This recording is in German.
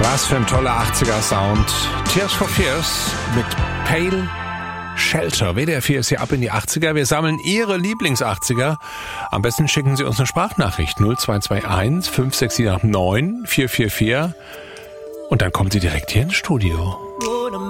Was für ein toller 80er-Sound. Tears for Fears mit Pale Shelter. WDR 4 ist hier ab in die 80er. Wir sammeln Ihre Lieblings-80er. Am besten schicken Sie uns eine Sprachnachricht 0221 56789 444 und dann kommen Sie direkt hier ins Studio.